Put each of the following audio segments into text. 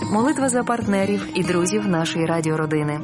Молитва за партнерів і друзів нашої радіородини.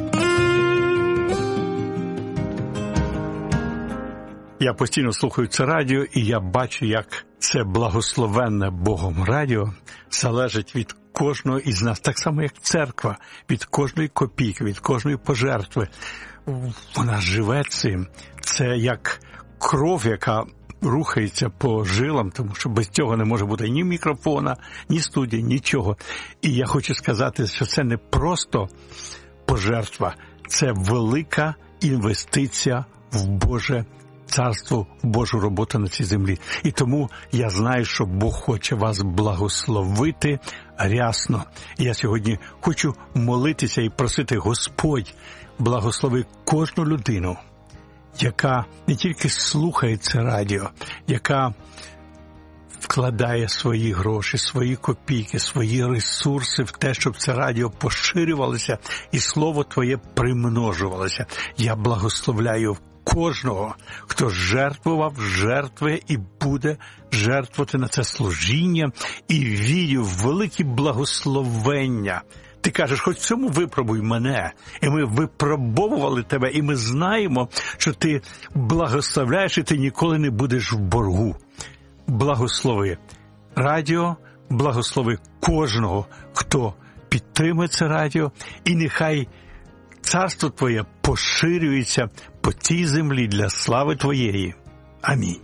Я постійно слухаю це радіо, і я бачу, як це благословенне Богом радіо залежить від кожного із нас. Так само, як церква, від кожної копійки, від кожної пожертви. Вона живе цим. Це як кров, яка рухається по жилам, тому що без цього не може бути ні мікрофона, ні студії, нічого. І я хочу сказати, що це не просто пожертва, це велика інвестиція в Боже царство, в Божу роботу на цій землі. І тому я знаю, що Бог хоче вас благословити рясно. І я сьогодні хочу молитися і просити: Господь, благослови кожну людину, яка не тільки слухає це радіо, яка вкладає свої гроші, свої копійки, свої ресурси в те, щоб це радіо поширювалося і Слово Твоє примножувалося. Я благословляю кожного, хто жертвував, жертвує і буде жертвувати на це служіння, і вірю в великі благословення. Ти кажеш: хоч в цьому випробуй мене. І ми випробовували тебе, і ми знаємо, що ти благословляєш, і ти ніколи не будеш в боргу. Благослови радіо, благослови кожного, хто підтримує це радіо, і нехай царство Твоє поширюється по цій землі для слави Твоєї. Амінь.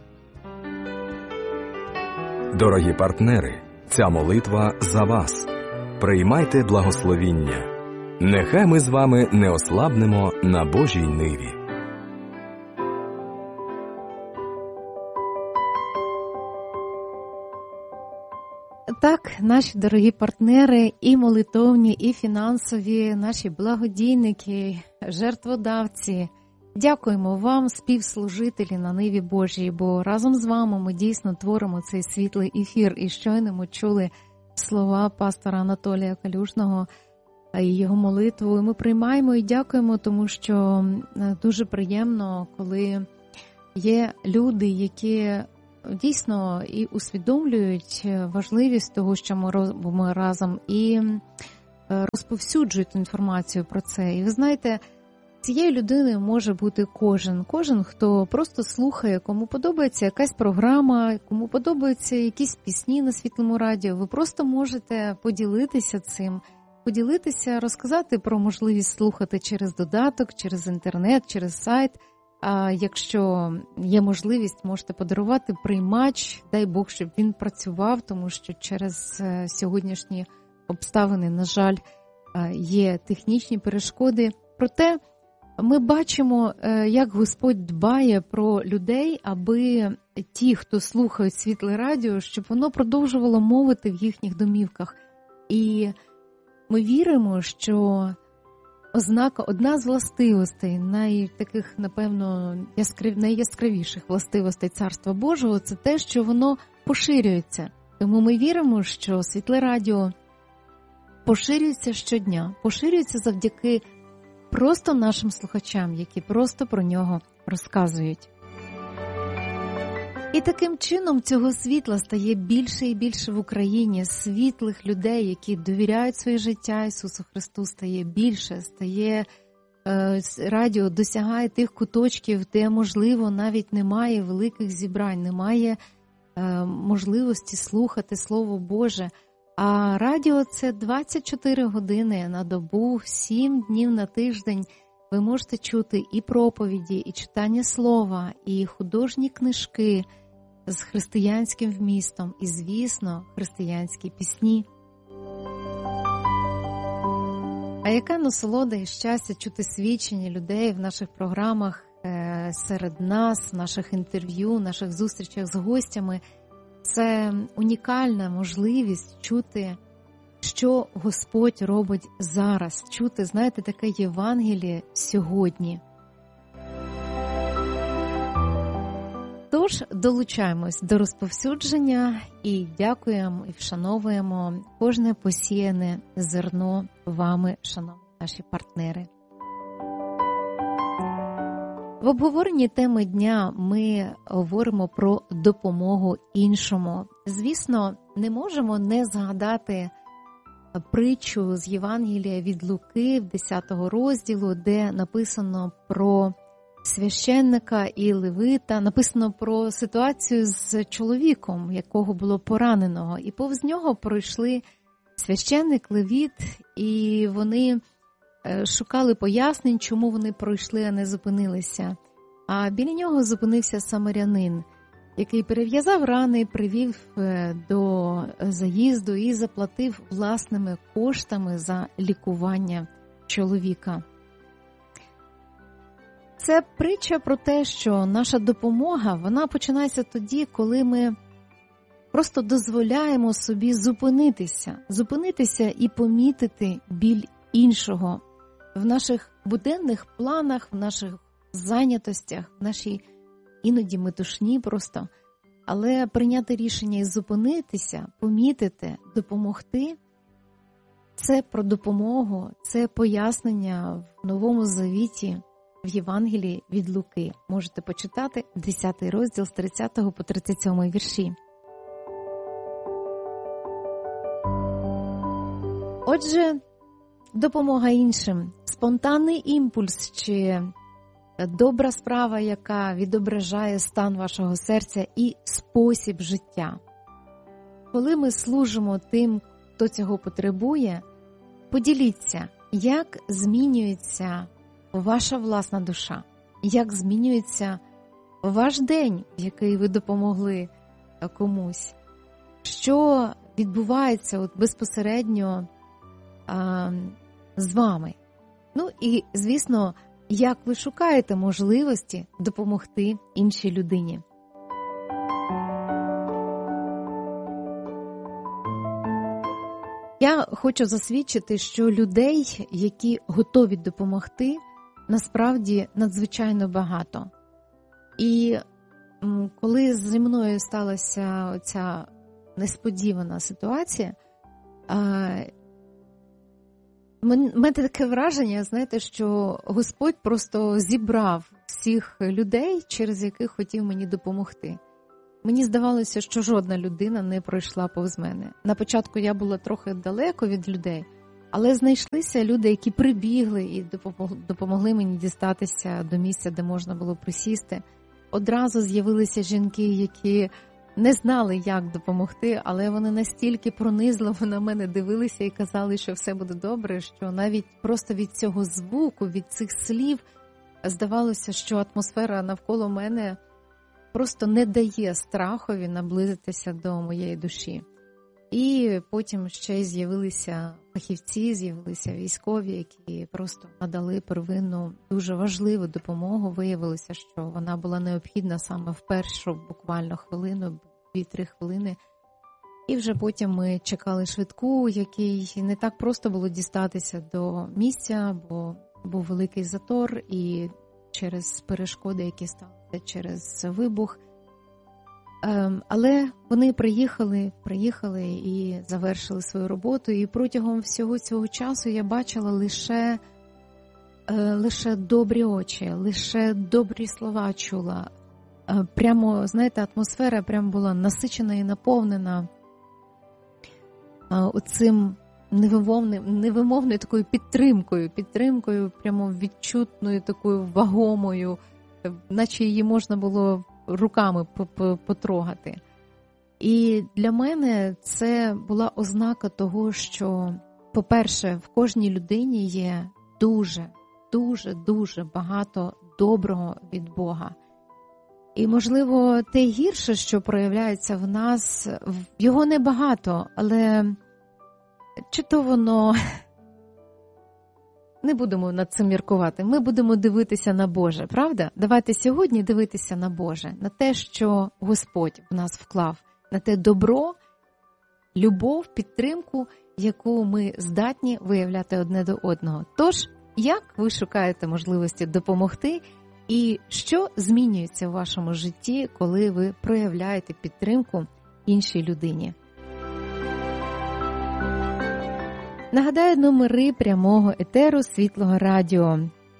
Дорогі партнери, ця молитва за вас. Приймайте благословіння. Нехай ми з вами не ослабнемо на Божій ниві. Так, наші дорогі партнери, і молитовні, і фінансові, наші благодійники, жертводавці, дякуємо вам, співслужителі на ниві Божій, бо разом з вами ми дійсно творимо цей світлий ефір. І щойно ми чули слова пастора Анатолія Калюжного і його молитву. І ми приймаємо і дякуємо, тому що дуже приємно, коли є люди, які дійсно і усвідомлюють важливість того, що ми робимо разом, і розповсюджують інформацію про це. І ви знаєте, цією людиною може бути кожен, хто просто слухає, кому подобається якась програма, кому подобаються якісь пісні на Світлому радіо. Ви просто можете поділитися цим, розказати про можливість слухати через додаток, через інтернет, через сайт. А якщо є можливість, можете подарувати приймач, дай Бог, щоб він працював, тому що через сьогоднішні обставини, на жаль, є технічні перешкоди. Проте ми бачимо, як Господь дбає про людей, аби ті, хто слухають Світле радіо, щоб воно продовжувало мовити в їхніх домівках. І ми віримо, що одна з властивостей, найтаких, напевно, найяскравіших властивостей Царства Божого – це те, що воно поширюється. Тому ми віримо, що Світле радіо поширюється щодня, поширюється завдяки просто нашим слухачам, які просто про нього розказують. І таким чином цього світла стає більше і більше в Україні. Світлих людей, які довіряють своє життя Ісусу Христу, стає більше, радіо досягає тих куточків, де, можливо, навіть немає великих зібрань, немає можливості слухати Слово Боже. А радіо – це 24 години на добу, 7 днів на тиждень. Ви можете чути і проповіді, і читання слова, і художні книжки з християнським вмістом, і, звісно, християнські пісні. А яка насолода і щастя чути свідчення людей в наших програмах, серед нас, наших інтерв'ю, наших зустрічах з гостями. Це унікальна можливість чути, що Господь робить зараз, чути, знаєте, таке Євангеліє сьогодні. Тож, долучаємось до розповсюдження і дякуємо і вшановуємо кожне посіяне зерно вами, шановні наші партнери. В обговоренні теми дня ми говоримо про допомогу іншому. Звісно, не можемо не згадати притчу з Євангелія від Луки, 10 розділу, де написано про священника і левита, написано про ситуацію з чоловіком, якого було пораненого. І повз нього пройшли священник, левит, і вони шукали пояснень, чому вони пройшли, а не зупинилися. А біля нього зупинився самарянин, який перев'язав рани, привів до заїзду і заплатив власними коштами за лікування чоловіка. Це притча про те, що наша допомога, вона починається тоді, коли ми просто дозволяємо собі зупинитися і помітити біль іншого в наших буденних планах, в наших зайнятостях, в нашій іноді метушні просто. Але прийняти рішення і зупинитися, помітити, допомогти – це про допомогу, це пояснення в Новому Завіті, в Євангелії від Луки. Можете почитати 10 розділ з 30 по 37 вірші. Отже, допомога іншим, спонтанний імпульс чи добра справа, яка відображає стан вашого серця і спосіб життя. Коли ми служимо тим, хто цього потребує, поділіться, як змінюється ваша власна душа, як змінюється ваш день, в який ви допомогли комусь, що відбувається от безпосередньо з вами. Ну і, звісно, як ви шукаєте можливості допомогти іншій людині. Я хочу засвідчити, що людей, які готові допомогти, насправді надзвичайно багато. І коли зі мною сталася ця несподівана ситуація, в мене таке враження, знаєте, що Господь просто зібрав всіх людей, через яких хотів мені допомогти. Мені здавалося, що жодна людина не пройшла повз мене. На початку я була трохи далеко від людей, але знайшлися люди, які прибігли і допомогли мені дістатися до місця, де можна було присісти. Одразу з'явилися жінки, які не знали, як допомогти, але вони настільки пронизливо на мене дивилися і казали, що все буде добре, що навіть просто від цього звуку, від цих слів, здавалося, що атмосфера навколо мене просто не дає страхові наблизитися до моєї душі. І потім ще з'явилися фахівці, з'явилися військові, які просто надали первинну, дуже важливу допомогу. Виявилося, що вона була необхідна саме в першу буквально хвилину, 2-3 хвилини. І вже потім ми чекали швидку, який не так просто було дістатися до місця, бо був великий затор і через перешкоди, які сталися через вибух. Але вони приїхали і завершили свою роботу. І протягом всього цього часу я бачила лише добрі очі, лише добрі слова чула. Прямо, знаєте, атмосфера прямо була насичена і наповнена оцим невимовною такою підтримкою, прямо відчутною, такою вагомою, наче її можна було руками потрогати. І для мене це була ознака того, що, по-перше, в кожній людині є дуже багато доброго від Бога. І, можливо, те гірше, що проявляється в нас, його небагато, але чи то воно... Не будемо над цим міркувати, ми будемо дивитися на Боже, правда? Давайте сьогодні дивитися на Боже, на те, що Господь в нас вклав, на те добро, любов, підтримку, яку ми здатні виявляти одне до одного. Тож, як ви шукаєте можливості допомогти і що змінюється в вашому житті, коли ви проявляєте підтримку іншій людині? Нагадаю, номери прямого етеру Світлого Радіо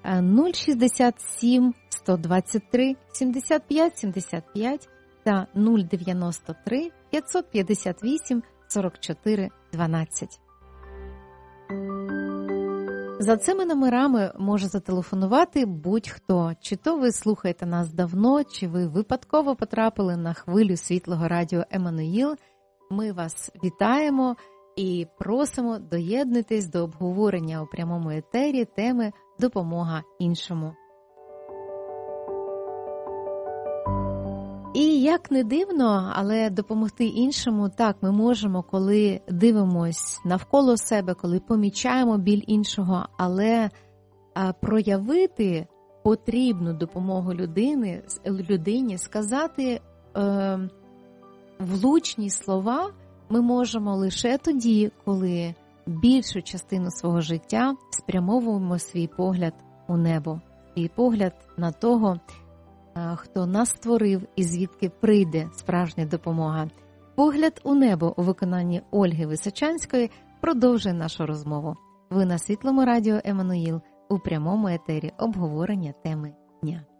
067 123 75 75 та 093 558 44 12. За цими номерами може зателефонувати будь-хто. Чи то ви слухаєте нас давно, чи ви випадково потрапили на хвилю світлого радіо Еммануїл. Ми вас вітаємо і просимо доєднатись до обговорення у прямому етері теми «Допомога іншому». І як не дивно, але допомогти іншому, так, ми можемо, коли дивимось навколо себе, коли помічаємо біль іншого, але проявити потрібну допомогу людині, сказати влучні слова ми можемо лише тоді, коли більшу частину свого життя спрямовуємо свій погляд у небо, свій погляд на того, хто нас створив і звідки прийде справжня допомога. Погляд у небо у виконанні Ольги Височанської продовжує нашу розмову. Ви на Світлому радіо Еммануїл у прямому етері обговорення теми дня.